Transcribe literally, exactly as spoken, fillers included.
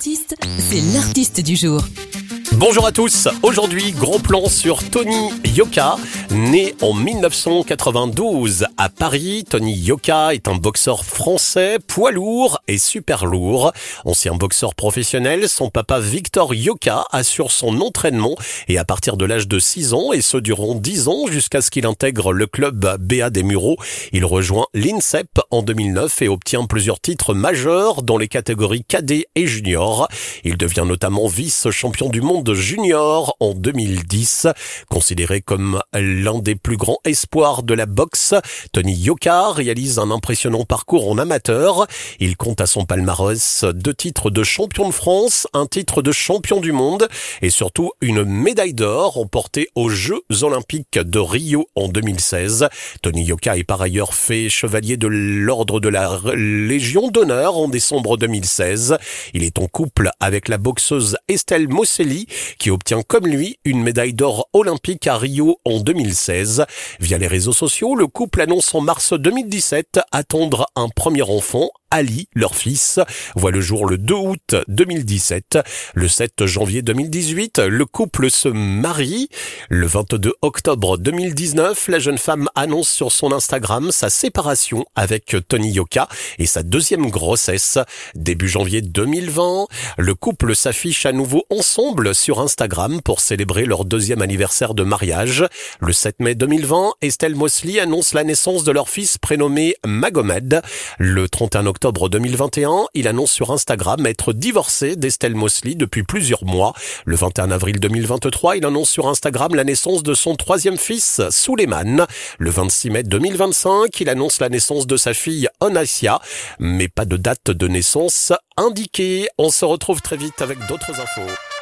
artiste, c'est l'artiste du jour. Bonjour à tous, aujourd'hui gros plan sur Tony Yoka. Né en dix-neuf cent quatre-vingt-douze à Paris, Tony Yoka est un boxeur français, poids lourd et super lourd. Ancien boxeur professionnel, son papa Victor Yoka assure son entraînement et à partir de l'âge de six ans, et ce durant dix ans jusqu'à ce qu'il intègre le club B A des Mureaux. Il rejoint l'INSEP en deux mille neuf et obtient plusieurs titres majeurs dans les catégories cadet et junior. Il devient notamment vice-champion du monde junior en deux mille dix. Considéré comme l'un des plus grands espoirs de la boxe, Tony Yoka réalise un impressionnant parcours en amateur. Il compte à son palmarès deux titres de champion de France, un titre de champion du monde et surtout une médaille d'or remportée aux Jeux Olympiques de Rio en deux mille seize. Tony Yoka est par ailleurs fait chevalier de l'ordre de la Légion d'honneur en décembre deux mille seize. Il est en couple avec la boxeuse Estelle Moselli, qui obtient comme lui une médaille d'or olympique à Rio en deux mille seize. Via les réseaux sociaux, le couple annonce en mars deux mille dix-sept attendre un premier enfant. Ali, leur fils, voit le jour le deux août deux mille dix-sept. Le sept janvier deux mille dix-huit, le couple se marie. Le vingt-deux octobre deux mille dix-neuf, la jeune femme annonce sur son Instagram sa séparation avec Tony Yoka et sa deuxième grossesse. Début janvier deux mille vingt, le couple s'affiche à nouveau ensemble sur Instagram pour célébrer leur deuxième anniversaire de mariage. Le sept mai deux mille vingt, Estelle Moselli annonce la naissance de leur fils prénommé Magomed. Le trente et un octobre deux mille vingt et un, il annonce sur Instagram être divorcé d'Estelle Moselli depuis plusieurs mois. Le vingt et un avril deux mille vingt-trois, il annonce sur Instagram la naissance de son troisième fils, Souleymane. Le vingt-six mai deux mille vingt-cinq, il annonce la naissance de sa fille, Onassia, mais pas de date de naissance indiquée. On se retrouve très vite avec d'autres infos.